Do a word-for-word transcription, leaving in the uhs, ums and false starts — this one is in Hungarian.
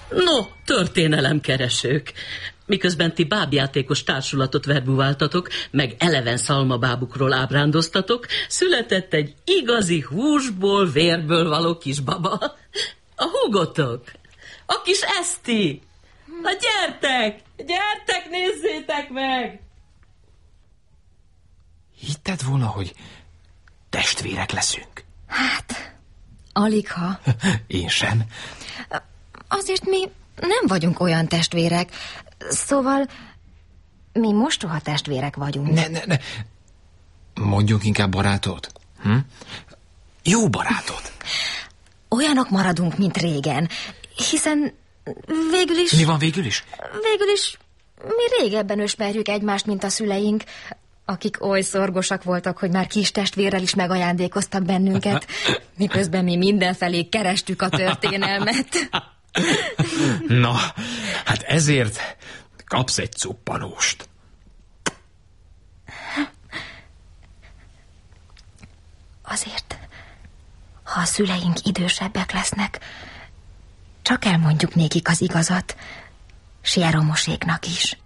No, történelemkeresők. Miközben ti bábjátékos társulatot verbuváltatok, meg eleven szalmabábukról ábrándoztatok, született egy igazi húsból, vérből való kisbaba. A húgotok, a kis Eszti. Na gyertek, gyertek, nézzétek meg! Hitted volna, hogy testvérek leszünk? Hát, aligha. Én sem. Azért mi nem vagyunk olyan testvérek. Szóval mi mostoha testvérek vagyunk. Ne, ne, ne. Mondjunk inkább barátod. Hm? Jó barátod. Olyanok maradunk, mint régen. Hiszen végül is... Mi van végül is? Végül is mi régebben ismerjük egymást, mint a szüleink, akik oly szorgosak voltak, hogy már kis testvérrel is megajándékoztak bennünket, miközben mi mindenfelé kerestük a történelmet. Na, hát ezért kapsz egy cuppanóst. Azért, ha a szüleink idősebbek lesznek, csak elmondjuk nékik az igazat, Sieromoséknak is.